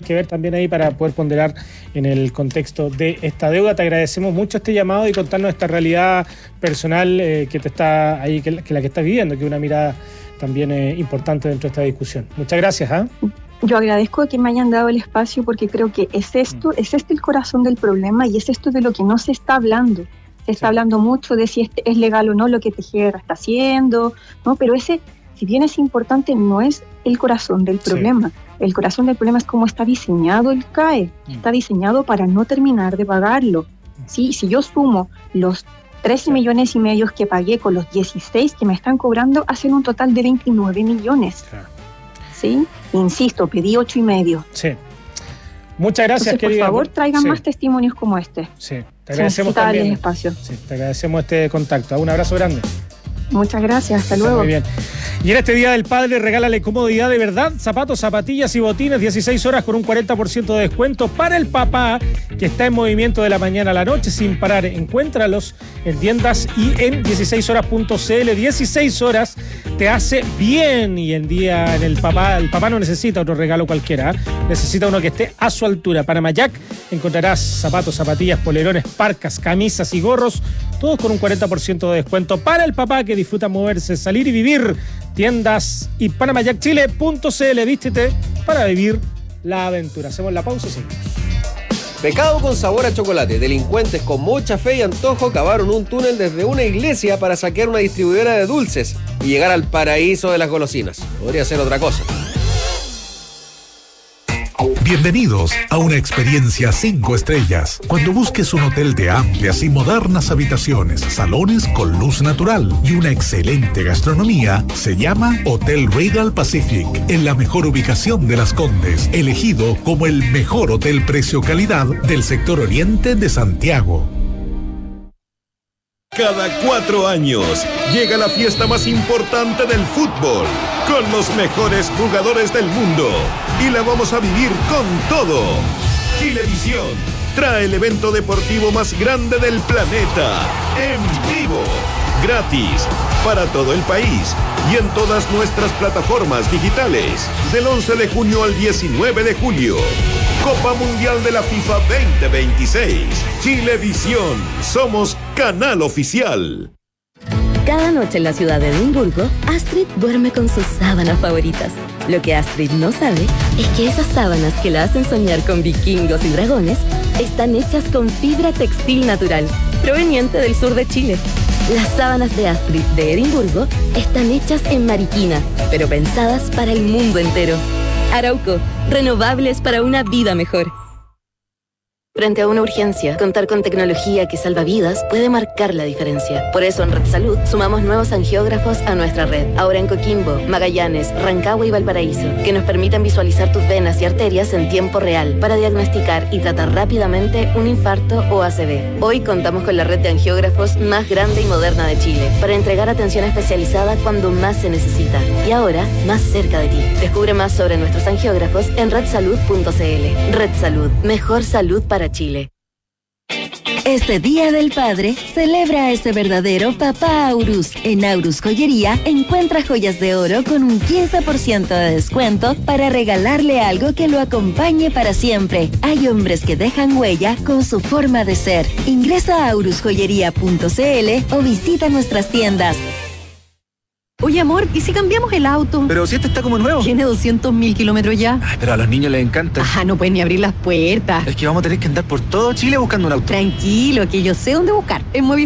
que ver también ahí para poder ponderar en el contexto de esta deuda. Te agradecemos mucho este llamado y contarnos esta realidad personal que te está ahí, que la que estás viviendo, que es una mirada también importante dentro de esta discusión. Muchas gracias. Yo agradezco que me hayan dado el espacio porque creo que es este el corazón del problema y es esto de lo que no se está hablando. Se está hablando mucho de si es legal o no lo que Tejeda está haciendo, ¿no? Pero ese, si bien es importante, no es el corazón del problema. El corazón del problema es cómo está diseñado el CAE. Está diseñado para no terminar de pagarlo. ¿Sí? Si yo sumo los 13 millones y medio que pagué con los 16 que me están cobrando, hacen un total de 29 millones. ¿Sí? Insisto, pedí 8,5. Sí. Muchas gracias, entonces, querida. Por favor, traigan más testimonios como este. Sí, te agradecemos también. Espacio. Sí, te agradecemos este contacto. Un abrazo grande. Muchas gracias, hasta luego. Muy bien. Y en este Día del Padre, regálale comodidad de verdad, zapatos, zapatillas y botines, 16 horas con un 40% de descuento para el papá que está en movimiento de la mañana a la noche sin parar. Encuéntralos en tiendas y en 16horas.cl. 16 horas te hace bien y el papá no necesita otro regalo cualquiera, necesita uno que esté a su altura. Para Mayac encontrarás zapatos, zapatillas, polerones, parcas, camisas y gorros, todos con un 40% de descuento para el papá que disfruta moverse, salir y vivir. Tiendas y panamayacchile.cl. Vístete para vivir la aventura. Hacemos la pausa y seguimos. Pecado con sabor a chocolate. Delincuentes con mucha fe y antojo cavaron un túnel desde una iglesia para saquear una distribuidora de dulces y llegar al paraíso de las golosinas. Podría ser otra cosa. Bienvenidos a una experiencia 5 estrellas. Cuando busques un hotel de amplias y modernas habitaciones, salones con luz natural y una excelente gastronomía, se llama Hotel Regal Pacific, en la mejor ubicación de Las Condes, elegido como el mejor hotel precio-calidad del sector oriente de Santiago. Cada 4 años llega la fiesta más importante del fútbol, con los mejores jugadores del mundo, y la vamos a vivir con todo. Chilevisión trae el evento deportivo más grande del planeta, en vivo, gratis, para todo el país y en todas nuestras plataformas digitales, del 11 de junio al 19 de julio. Copa Mundial de la FIFA 2026. Chilevisión. Somos canal oficial. Cada noche en la ciudad de Edimburgo, Astrid duerme con sus sábanas favoritas. Lo que Astrid no sabe es que esas sábanas que la hacen soñar con vikingos y dragones están hechas con fibra textil natural, proveniente del sur de Chile. Las sábanas de Astrid de Edimburgo están hechas en Mariquina, pero pensadas para el mundo entero. Arauco, renovables para una vida mejor. Frente a una urgencia, contar con tecnología que salva vidas puede marcar la diferencia. Por eso en Red Salud sumamos nuevos angiógrafos a nuestra red. Ahora en Coquimbo, Magallanes, Rancagua y Valparaíso, que nos permitan visualizar tus venas y arterias en tiempo real para diagnosticar y tratar rápidamente un infarto o ACV. Hoy contamos con la red de angiógrafos más grande y moderna de Chile para entregar atención especializada cuando más se necesita. Y ahora, más cerca de ti. Descubre más sobre nuestros angiógrafos en redsalud.cl. Red Salud, mejor salud para Chile. Este Día del Padre, celebra a ese verdadero papá Aurus. En Aurus Joyería, encuentra joyas de oro con un 15% de descuento para regalarle algo que lo acompañe para siempre. Hay hombres que dejan huella con su forma de ser. Ingresa a aurusjoyería.cl o visita nuestras tiendas. Oye, amor, ¿y si cambiamos el auto? Pero si este está como nuevo. Tiene 200.000 kilómetros ya. Ay, pero a los niños les encanta. Ajá, no pueden ni abrir las puertas. Es que vamos a tener que andar por todo Chile buscando un auto. Tranquilo, que yo sé dónde buscar. En Movistar